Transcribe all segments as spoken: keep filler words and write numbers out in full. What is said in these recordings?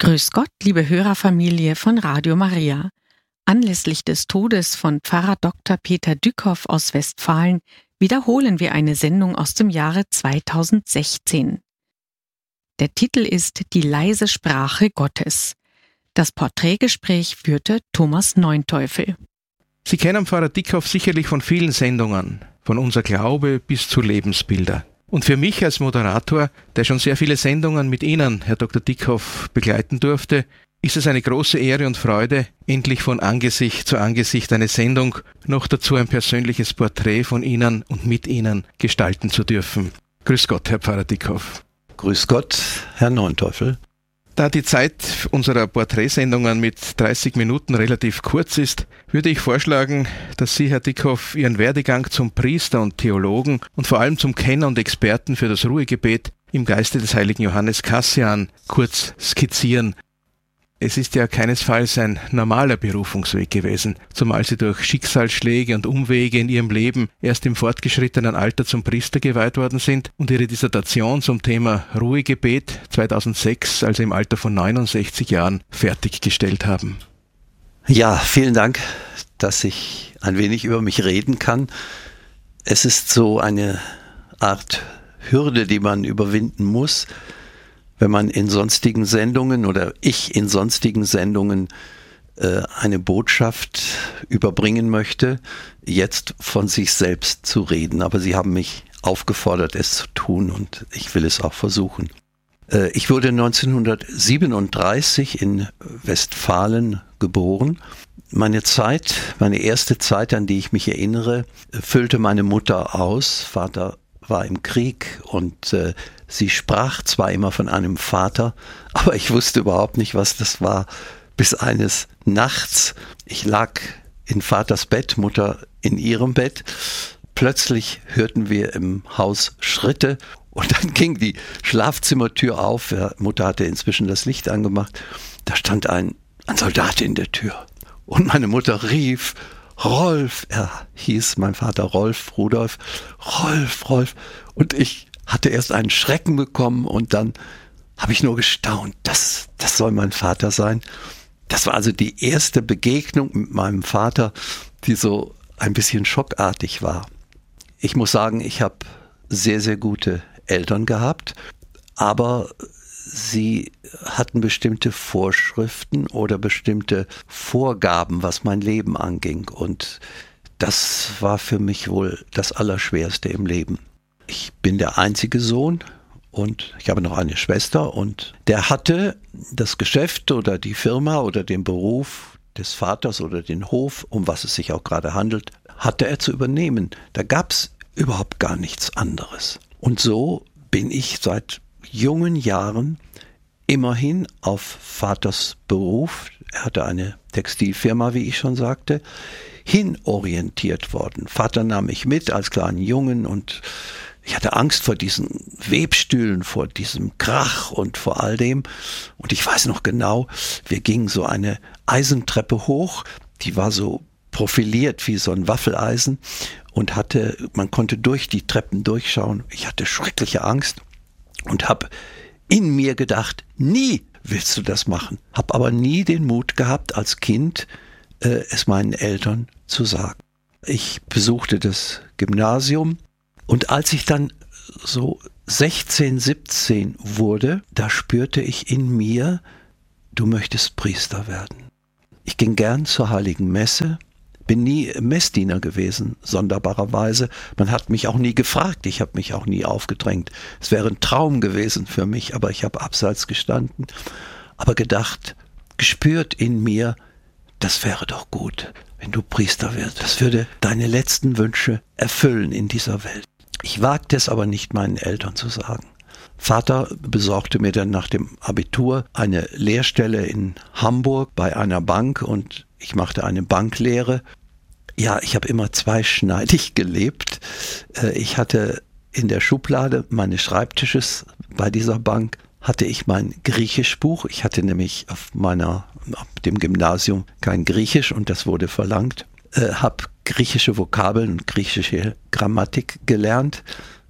Grüß Gott, liebe Hörerfamilie von Radio Maria. Anlässlich des Todes von Pfarrer Doktor Peter Dückhoff aus Westfalen wiederholen wir eine Sendung aus dem Jahre zweitausendsechzehn. Der Titel ist Die leise Sprache Gottes. Das Porträtgespräch führte Thomas Neunteufel. Sie kennen Pfarrer Dückhoff sicherlich von vielen Sendungen, von Unser Glaube bis zu Lebensbilder. Und für mich als Moderator, der schon sehr viele Sendungen mit Ihnen, Herr Doktor Dückhoff, begleiten durfte, ist es eine große Ehre und Freude, endlich von Angesicht zu Angesicht eine Sendung, noch dazu ein persönliches Porträt von Ihnen und mit Ihnen gestalten zu dürfen. Grüß Gott, Herr Pfarrer Dückhoff. Grüß Gott, Herr Neunteufel. Da die Zeit unserer Porträtsendungen mit dreißig Minuten relativ kurz ist, würde ich vorschlagen, dass Sie, Herr Dückhoff, Ihren Werdegang zum Priester und Theologen und vor allem zum Kenner und Experten für das Ruhegebet im Geiste des heiligen Johannes Cassian kurz skizzieren. Es ist ja keinesfalls ein normaler Berufungsweg gewesen, zumal Sie durch Schicksalsschläge und Umwege in Ihrem Leben erst im fortgeschrittenen Alter zum Priester geweiht worden sind und Ihre Dissertation zum Thema Ruhegebet zweitausendsechs, also im Alter von neunundsechzig Jahren, fertiggestellt haben. Ja, vielen Dank, dass ich ein wenig über mich reden kann. Es ist so eine Art Hürde, die man überwinden muss, wenn man in sonstigen Sendungen oder ich in sonstigen Sendungen äh, eine Botschaft überbringen möchte, jetzt von sich selbst zu reden. Aber Sie haben mich aufgefordert, es zu tun und ich will es auch versuchen. Äh, ich wurde neunzehnhundertsiebenunddreißig in Westfalen geboren. Meine Zeit, meine erste Zeit, an die ich mich erinnere, füllte meine Mutter aus. Vater war im Krieg und äh, sie sprach zwar immer von einem Vater, aber ich wusste überhaupt nicht, was das war, bis eines Nachts, ich lag in Vaters Bett, Mutter in ihrem Bett, plötzlich hörten wir im Haus Schritte und dann ging die Schlafzimmertür auf, ja, Mutter hatte inzwischen das Licht angemacht, da stand ein, ein Soldat in der Tür und meine Mutter rief: Rolf, er hieß mein Vater Rolf, Rudolf, Rolf, Rolf. Und ich hatte erst einen Schrecken bekommen und dann habe ich nur gestaunt, das, das soll mein Vater sein. Das war also die erste Begegnung mit meinem Vater, die so ein bisschen schockartig war. Ich muss sagen, ich habe sehr, sehr gute Eltern gehabt, aber sie hatten bestimmte Vorschriften oder bestimmte Vorgaben, was mein Leben anging. Und das war für mich wohl das Allerschwerste im Leben. Ich bin der einzige Sohn und ich habe noch eine Schwester und der hatte das Geschäft oder die Firma oder den Beruf des Vaters oder den Hof, um was es sich auch gerade handelt, hatte er zu übernehmen. Da gab es überhaupt gar nichts anderes. Und so bin ich seit jungen Jahren immerhin auf Vaters Beruf, er hatte eine Textilfirma, wie ich schon sagte, hinorientiert worden. Vater nahm mich mit als kleinen Jungen und ich hatte Angst vor diesen Webstühlen, vor diesem Krach und vor all dem. Und ich weiß noch genau, wir gingen so eine Eisentreppe hoch, die war so profiliert wie so ein Waffeleisen und hatte, man konnte durch die Treppen durchschauen. Ich hatte schreckliche Angst und habe in mir gedacht, nie willst du das machen. Hab aber nie den Mut gehabt, als Kind äh, es meinen Eltern zu sagen. Ich besuchte das Gymnasium und als ich dann so sechzehn, siebzehn wurde, da spürte ich in mir, du möchtest Priester werden. Ich ging gern zur Heiligen Messe, bin nie Messdiener gewesen, sonderbarerweise. Man hat mich auch nie gefragt, ich habe mich auch nie aufgedrängt. Es wäre ein Traum gewesen für mich, aber ich habe abseits gestanden, aber gedacht, gespürt in mir, das wäre doch gut, wenn du Priester wirst. Das würde deine letzten Wünsche erfüllen in dieser Welt. Ich wagte es aber nicht, meinen Eltern zu sagen. Vater besorgte mir dann nach dem Abitur eine Lehrstelle in Hamburg bei einer Bank und ich machte eine Banklehre. Ja, ich habe immer zweischneidig gelebt. Ich hatte in der Schublade meines Schreibtisches bei dieser Bank hatte ich mein Griechischbuch. Ich hatte nämlich auf meiner, auf dem Gymnasium kein Griechisch und das wurde verlangt. Äh, habe griechische Vokabeln und griechische Grammatik gelernt.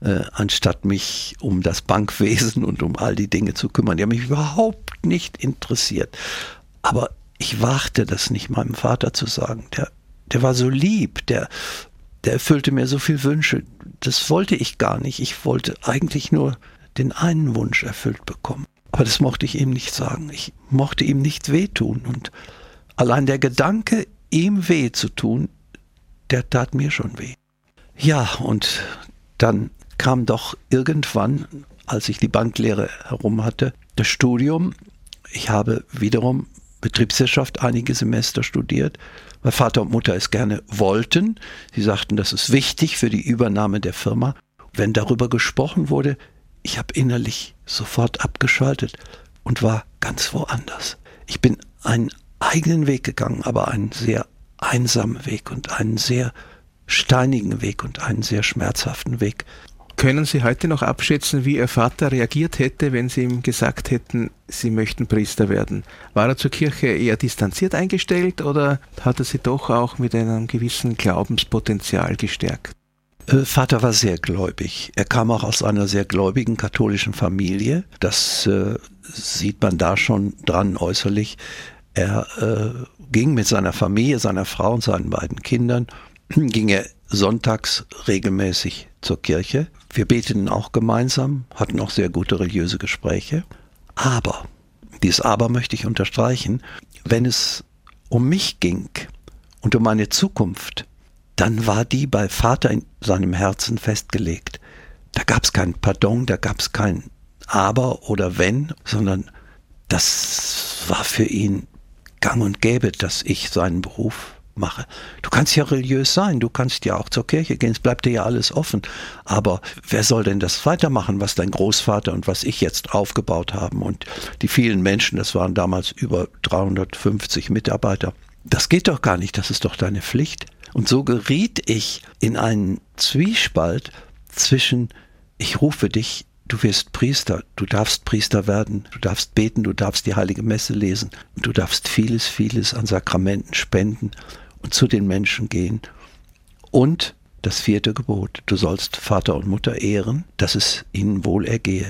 äh, anstatt mich um das Bankwesen und um all die Dinge zu kümmern. Die haben mich überhaupt nicht interessiert. Aber ich wagte das nicht, meinem Vater zu sagen. Der, der war so lieb, der, der erfüllte mir so viele Wünsche. Das wollte ich gar nicht. Ich wollte eigentlich nur den einen Wunsch erfüllt bekommen. Aber das mochte ich ihm nicht sagen. Ich mochte ihm nicht wehtun. Und allein der Gedanke, ihm weh zu tun, der tat mir schon weh. Ja, und dann kam doch irgendwann, als ich die Banklehre herum hatte, das Studium. Ich habe wiederum Betriebswirtschaft einige Semester studiert, weil Vater und Mutter es gerne wollten. Sie sagten, das ist wichtig für die Übernahme der Firma. Wenn darüber gesprochen wurde, ich habe innerlich sofort abgeschaltet und war ganz woanders. Ich bin einen eigenen Weg gegangen, aber einen sehr einsamen Weg und einen sehr steinigen Weg und einen sehr schmerzhaften Weg. Können Sie heute noch abschätzen, wie Ihr Vater reagiert hätte, wenn Sie ihm gesagt hätten, Sie möchten Priester werden? War er zur Kirche eher distanziert eingestellt oder hat er Sie doch auch mit einem gewissen Glaubenspotenzial gestärkt? Vater war sehr gläubig. Er kam auch aus einer sehr gläubigen katholischen Familie. Das äh, sieht man da schon dran äußerlich. Er äh, ging mit seiner Familie, seiner Frau und seinen beiden Kindern, ging er sonntags regelmäßig zur Kirche. Wir beteten auch gemeinsam, hatten auch sehr gute religiöse Gespräche. Aber, dieses Aber möchte ich unterstreichen, wenn es um mich ging und um meine Zukunft, dann war die bei Vater in seinem Herzen festgelegt. Da gab es kein Pardon, da gab es kein Aber oder Wenn, sondern das war für ihn gang und gäbe, dass ich seinen Beruf mache. Du kannst ja religiös sein, du kannst ja auch zur Kirche gehen, es bleibt dir ja alles offen. Aber wer soll denn das weitermachen, was dein Großvater und was ich jetzt aufgebaut haben und die vielen Menschen, das waren damals über dreihundertfünfzig Mitarbeiter. Das geht doch gar nicht, das ist doch deine Pflicht. Und so geriet ich in einen Zwiespalt zwischen, ich rufe dich, du wirst Priester, du darfst Priester werden, du darfst beten, du darfst die Heilige Messe lesen und du darfst vieles, vieles an Sakramenten spenden und zu den Menschen gehen. Und das vierte Gebot, du sollst Vater und Mutter ehren, dass es ihnen wohl ergehe.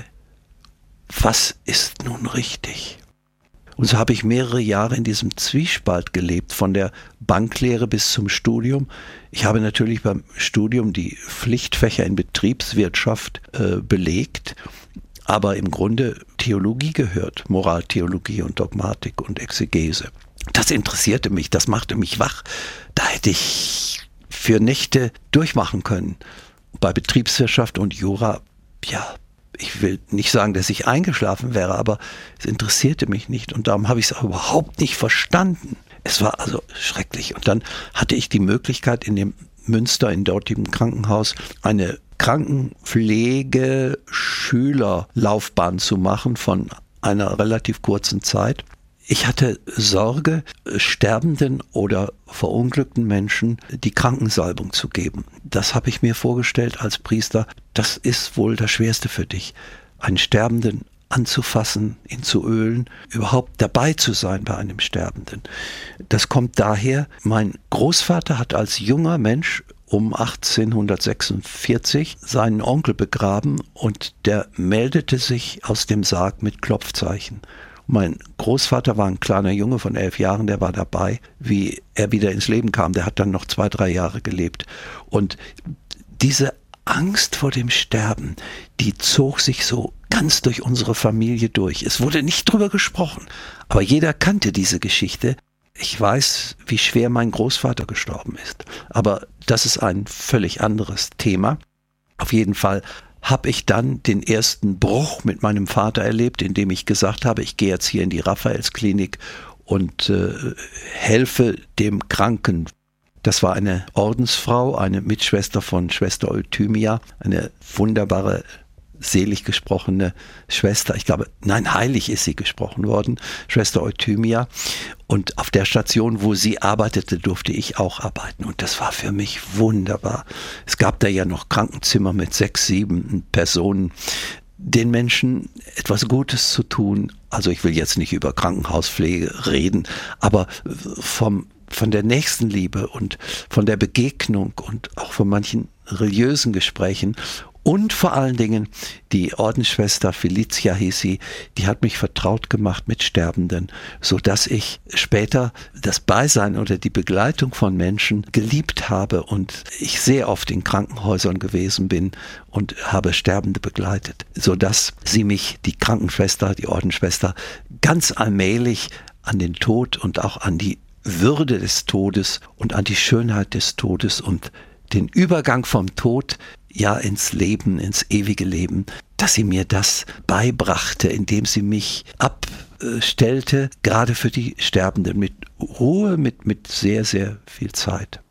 Was ist nun richtig? Und so habe ich mehrere Jahre in diesem Zwiespalt gelebt, von der Banklehre bis zum Studium. Ich habe natürlich beim Studium die Pflichtfächer in Betriebswirtschaft äh, belegt, aber im Grunde Theologie gehört, Moraltheologie und Dogmatik und Exegese. Das interessierte mich, das machte mich wach. Da hätte ich für Nächte durchmachen können. Bei Betriebswirtschaft und Jura, ja, ich will nicht sagen, dass ich eingeschlafen wäre, aber es interessierte mich nicht und darum habe ich es auch überhaupt nicht verstanden. Es war also schrecklich. Und dann hatte ich die Möglichkeit, in dem Münster, in dortigem Krankenhaus, eine Krankenpflege-Schülerlaufbahn zu machen von einer relativ kurzen Zeit. Ich hatte Sorge, sterbenden oder verunglückten Menschen die Krankensalbung zu geben. Das habe ich mir vorgestellt als Priester. Das ist wohl das Schwerste für dich, einen Sterbenden anzufassen, ihn zu ölen, überhaupt dabei zu sein bei einem Sterbenden. Das kommt daher, mein Großvater hat als junger Mensch um achtzehnhundertsechsundvierzig seinen Onkel begraben und der meldete sich aus dem Sarg mit Klopfzeichen. Mein Großvater war ein kleiner Junge von elf Jahren, der war dabei, wie er wieder ins Leben kam. Der hat dann noch zwei, drei Jahre gelebt. Und diese Angst vor dem Sterben, die zog sich so ganz durch unsere Familie durch. Es wurde nicht drüber gesprochen, aber jeder kannte diese Geschichte. Ich weiß, wie schwer mein Großvater gestorben ist, aber das ist ein völlig anderes Thema. Auf jeden Fall habe ich dann den ersten Bruch mit meinem Vater erlebt, indem ich gesagt habe, ich gehe jetzt hier in die Raphaelsklinik und äh, helfe dem Kranken. Das war eine Ordensfrau, eine Mitschwester von Schwester Euthymia, eine wunderbare, selig gesprochene Schwester. Ich glaube, nein, heilig ist sie gesprochen worden, Schwester Euthymia. Und auf der Station, wo sie arbeitete, durfte ich auch arbeiten. Und das war für mich wunderbar. Es gab da ja noch Krankenzimmer mit sechs, sieben Personen, den Menschen etwas Gutes zu tun. Also ich will jetzt nicht über Krankenhauspflege reden, aber vom von der Nächstenliebe und von der Begegnung und auch von manchen religiösen Gesprächen Und vor allen Dingen die Ordensschwester Felicia hieß sie, die hat mich vertraut gemacht mit Sterbenden, so dass ich später das Beisein oder die Begleitung von Menschen geliebt habe und ich sehr oft in Krankenhäusern gewesen bin und habe Sterbende begleitet, so dass sie mich, die Krankenschwester, die Ordensschwester, ganz allmählich an den Tod und auch an die Würde des Todes und an die Schönheit des Todes und den Übergang vom Tod ja ins Leben, ins ewige Leben, dass sie mir das beibrachte, indem sie mich abstellte, gerade für die Sterbenden, mit Ruhe, mit, mit sehr, sehr viel Zeit.